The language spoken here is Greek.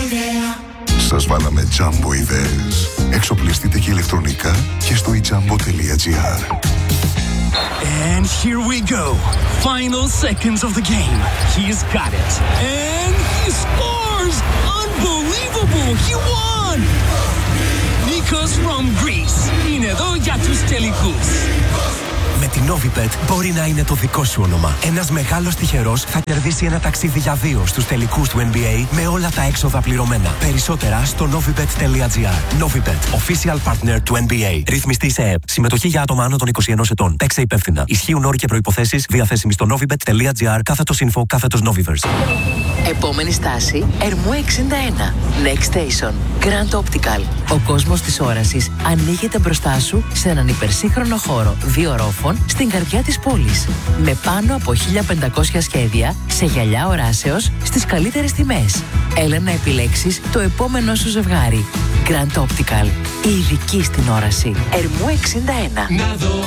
Σας βάλαμε Jumbo ιδέες. Εξοπλιστείτε και ηλεκτρονικά και στο ijambo.gr. And here we go. Final seconds of the game. He's got it. And he scores! Unbelievable! He won! Nikos from Greece. Είναι εδώ για τους τελικούς. Με την Novibet μπορεί να είναι το δικό σου όνομα. Ένας μεγάλος τυχερός θα κερδίσει ένα ταξίδι για 2 στους τελικούς του NBA με όλα τα έξοδα πληρωμένα. Περισσότερα στο novibet.gr. Novibet, official partner του NBA. Ρυθμιστή σε ΕΕΠ. Συμμετοχή για άτομα άνω των 21 ετών. Παίξε υπεύθυνα. Ισχύουν όροι και προϋποθέσεις διαθέσιμοι στο novibet.gr/info/Noviverse. Επόμενη στάση, Ερμού 61. Next Station. Grand Optical. Ο κόσμος της όρασης ανοίγεται μπροστά σου σε έναν υπερσύγχρονο χώρο 2 ορόφων στην καρδιά της πόλης. Με πάνω από 1500 σχέδια σε γυαλιά οράσεως στις καλύτερες τιμές. Έλα να επιλέξεις το επόμενό σου ζευγάρι. Grand Optical. Η ειδική στην όραση. Ερμού 61.